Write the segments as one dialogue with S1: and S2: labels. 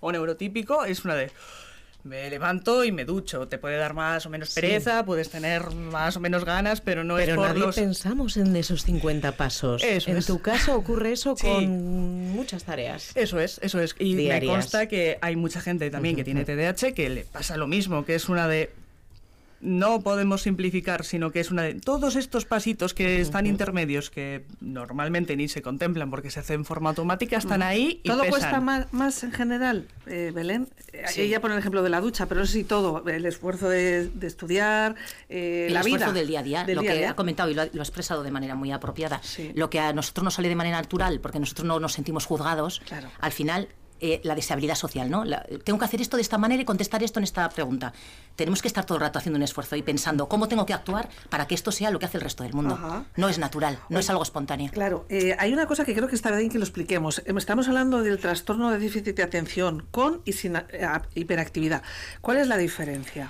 S1: O neurotípico es una de... Me levanto y me ducho. Te puede dar más o menos pereza, puedes tener más o menos ganas, pero no es por
S2: nadie pensamos en esos 50 pasos. En tu caso ocurre eso con muchas tareas.
S1: Eso es. Y
S2: diarias.
S1: Me consta que hay mucha gente también que tiene TDAH que le pasa lo mismo, que es una de... No podemos simplificar, sino que es una de todos estos pasitos que están intermedios, que normalmente ni se contemplan porque se hacen en forma automática, están ahí y
S3: todo
S1: pesan.
S3: Cuesta más en general, Belén. Ella pone el ejemplo de la ducha, pero no sé si todo, el esfuerzo de estudiar,
S4: el
S3: la
S4: esfuerzo
S3: vida
S4: del día a día, lo que ha comentado y lo ha expresado de manera muy apropiada. Lo que a nosotros nos sale de manera natural, porque nosotros no nos sentimos juzgados, al final... la deshabilidad social, ¿no? Tengo que hacer esto de esta manera y contestar esto en esta pregunta. Tenemos que estar todo el rato haciendo un esfuerzo y pensando cómo tengo que actuar para que esto sea lo que hace el resto del mundo. No es natural, no es algo espontáneo.
S3: Claro, hay una cosa que creo que está bien que lo expliquemos. Estamos hablando del trastorno de déficit de atención con y sin hiperactividad. ¿Cuál es la diferencia?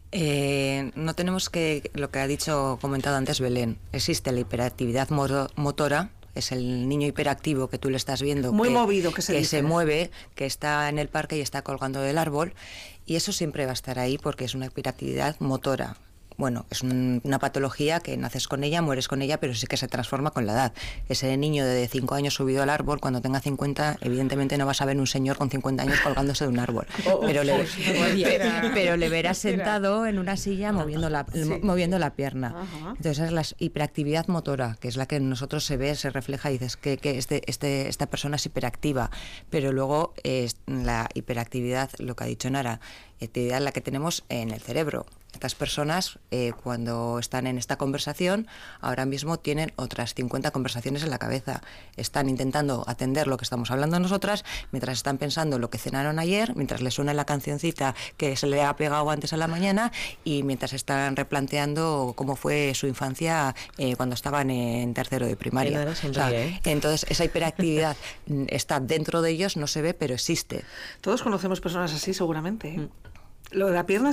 S5: No tenemos que, lo que ha comentado antes Belén, existe la hiperactividad motora. Es el niño hiperactivo que tú le estás viendo,
S3: muy movido, que
S5: se mueve, que está en el parque y está colgando del árbol, y eso siempre va a estar ahí porque es una hiperactividad motora. Bueno, es una patología que naces con ella, mueres con ella, pero sí que se transforma con la edad. Ese niño de 5 años subido al árbol, cuando tenga 50, evidentemente no vas a ver un señor con 50 años colgándose de un árbol. Pero le verás sentado en una silla moviendo la pierna. Entonces es la hiperactividad motora, que es la que en nosotros se refleja y dices que esta persona es hiperactiva. Pero luego la hiperactividad, lo que ha dicho Nara, actividad la que tenemos en el cerebro. Estas personas, cuando están en esta conversación, ahora mismo tienen otras 50 conversaciones en la cabeza. Están intentando atender lo que estamos hablando nosotras, mientras están pensando lo que cenaron ayer, mientras les suena la cancioncita que se le ha pegado antes a la mañana, y mientras están replanteando cómo fue su infancia cuando estaban en tercero de primaria. Entonces, esa hiperactividad está dentro de ellos, no se ve, pero existe.
S3: Todos conocemos personas así, seguramente. Lo de la pierna